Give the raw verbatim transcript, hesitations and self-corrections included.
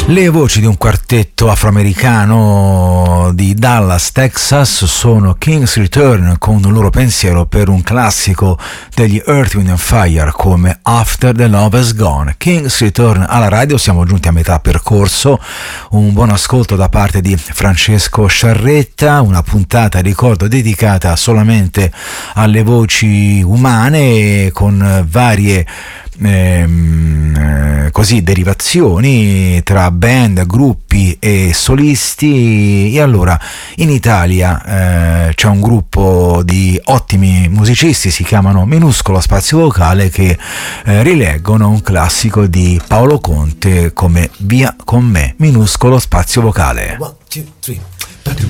Le voci di un quartetto afroamericano di Dallas, Texas sono King's Return con un loro pensiero per un classico degli Earth, Wind and Fire come After the Love Has Gone. King's Return alla radio, siamo giunti a metà percorso, un buon ascolto da parte di Francesco Sciarretta, una puntata, ricordo, dedicata solamente alle voci umane con varie Ehm, così derivazioni tra band, gruppi e solisti. E allora in Italia eh, c'è un gruppo di ottimi musicisti, si chiamano Minuscolo Spazio Vocale, che eh, rileggono un classico di Paolo Conte come Via con me, Minuscolo Spazio Vocale. One, two, three.